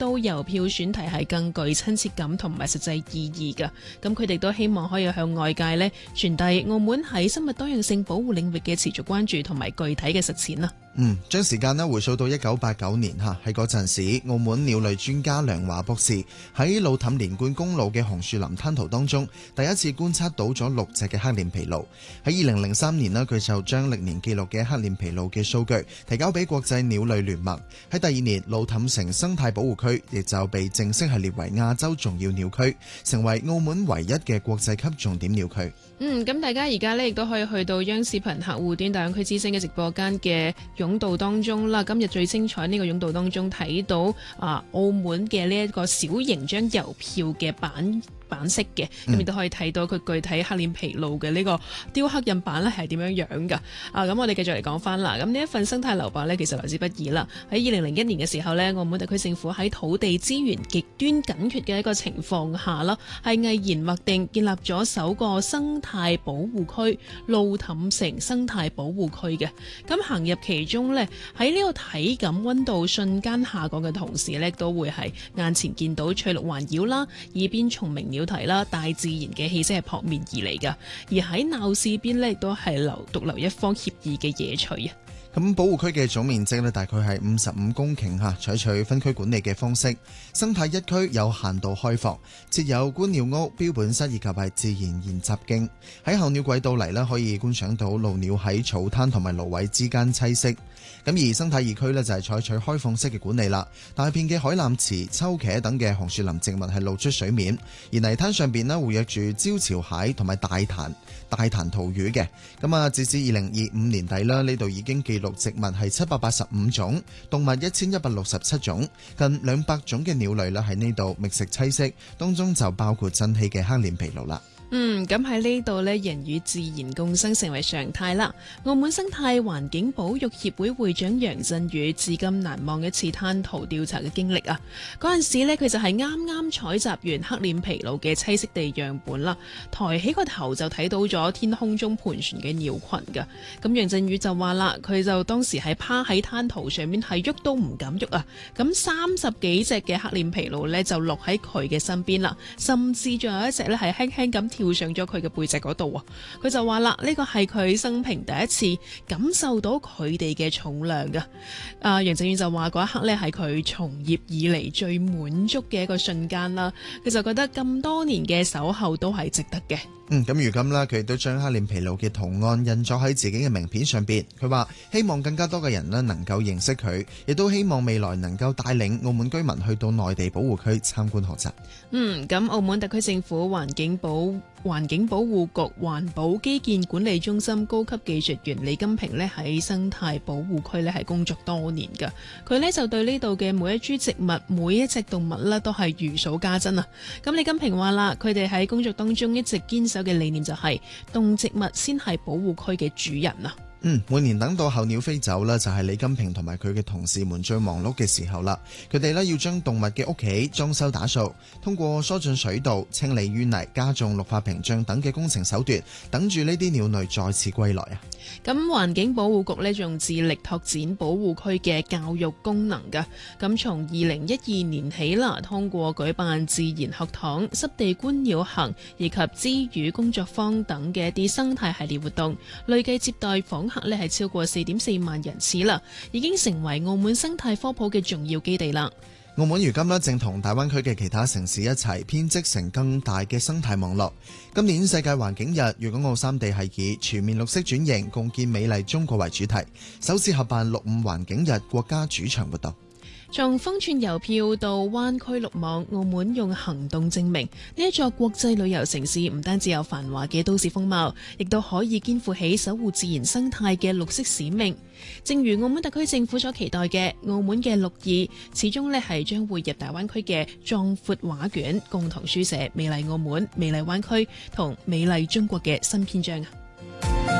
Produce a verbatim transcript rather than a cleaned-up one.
到郵票選題係更具親切感同埋實際意義㗎。咁佢哋都希望可以向外界呢傳遞澳門喺生物多樣性保護領域嘅持續關注同埋具體嘅實踐啦。 嗯，將時間呢回溯到一九八九年嚇，喺嗰陣時，澳門鳥類專家梁華博士喺路氹連貫公路嘅紅樹林灘塗當中，第一次觀察到咗六隻嘅黑臉琵鷺。喺二零零三年呢，佢就將歷年記錄嘅黑臉琵鷺嘅數據提交俾國際鳥類聯盟。喺第二年，路氹城生態保護區亦就被正式係列為亞洲重要鳥區，成為澳門唯一嘅國際級重點鳥區。 嗯，咁大家而家呢亦都可以去到央視頻客戶端大灣區之星嘅直播間嘅甬道當中啦。今日最精彩呢個甬道當中睇到啊，澳門嘅呢一個小型張郵票嘅版版式嘅，咁亦都可以睇到佢具體黑臉琵鷺嘅呢個雕刻印版咧係點樣樣噶。啊，咁我哋繼續嚟講翻啦。咁呢一份生態流版呢，其實來之不易啦。喺二零零一年嘅時候呢，澳門特區政府喺土地資源極端緊缺嘅一個情況下啦，係毅然劃定建立咗首個生態保護區路氹城生態保護區嘅。咁行入其中呢，喺呢個體感溫度瞬間下降嘅同時呢，都會係眼前見到翠綠環繞啦，耳邊蟲鳴鳥題啦，大自然嘅氣息係撲面而嚟噶。而喺鬧市邊呢，亦都係留獨留一方愜意嘅野趣啊！ 咁保護區嘅總面積呢，大概係五十五公頃嚇，採取分區管理嘅方式。生態一區有限度開放，設有觀鳥屋、標本室以及係自然研習徑。喺候鳥季到嚟呢，可以觀賞到鷺鳥喺草灘同埋蘆葦之間棲息。咁而生態二區呢，就係採取開放式嘅管理啦。大片嘅海南池、秋茄等嘅紅樹林植物係露出水面，而泥灘上邊呢，活躍住招潮蟹同埋大彈大彈塗魚嘅。咁啊，截至二零二五年底啦，呢度已經記錄植物係七百八十五種，動物一千一百六十七種，近兩百種嘅鳥類啦喺呢度覓食棲息，當中就包括珍稀嘅黑臉琵鷺啦。 嗯，咁喺呢度呢，人與自然共生成為常態啦。澳門生態環境保育協會會長楊振宇至今難忘一次灘塗調查嘅經歷啊！嗰陣時呢，佢就係啱啱採集完黑臉琵鷺嘅棲息地樣本啦，抬起個頭就睇到咗天空中盤旋嘅鳥群㗎。咁楊振宇就話啦，佢就當時係趴喺灘塗上面，係喐都唔敢喐啊！咁三十幾隻嘅黑臉琵鷺呢，就落喺佢嘅身邊啦，甚至仲有一隻呢係輕輕咁跳上咗佢嘅背脊嗰度啊！佢就話啦，呢個係佢生平第一次感受到佢哋嘅重量噶。啊，楊振宇就話嗰一刻呢係佢從業以嚟最滿足嘅一個瞬間啦。佢就覺得咁多年嘅守候都係值得嘅。 嗯，咁如今啦，佢亦都將黑臉琵鷺嘅圖案印咗喺自己嘅名片上邊。佢話希望更加多嘅人咧能夠認識佢，亦都希望未來能夠帶領澳門居民去到內地保護區參觀學習。嗯， 咁澳門特區政府環境保環境保護局環保基建管理中心高級技術員李金平咧喺生態保護區咧係工作多年噶。佢咧就對呢度嘅每一株植物、每一隻動物咧都係如數家珍啊。咁李金平話啦，佢哋喺工作當中一直堅守嘅理念就係動植物先係保護區嘅主人啊。 嗯，每年等到候鳥飛走呢，就係李金平同埋佢嘅同事們最忙碌嘅時候啦。佢哋呢要將動物嘅屋企裝修打掃，通過疏浚水道、清理淤泥、加種綠化屏障等嘅工程手段，等住呢啲鳥類再次歸來啊。 咁環境保護局呢仲致力拓展保護區嘅教育功能噶。咁從二零一二年起啦，通過舉辦自然學堂、濕地觀鳥行以及知魚工作坊等嘅一啲生態系列活動，累計接待訪客呢係超過四點四萬人次啦，已經成為澳門生態科普嘅重要基地啦。 澳門如今呢正同大灣區嘅其他城市一齊編織成更大嘅生態網絡。今年世界環境日，粵港澳三地係以全面綠色轉型、共建美麗中國為主題，首次合辦綠五環境日國家主場活動。 從封串郵票到灣區綠網，澳門用行動證明呢一座國際旅遊城市唔單止有繁華嘅都市風貌，亦都可以肩負起守護自然生態嘅綠色使命。正如澳門特區政府所期待嘅，澳門嘅綠意始終呢係將會入大灣區嘅壯闊畫卷，共同書寫美麗澳門、美麗灣區同美麗中國嘅新篇章啊！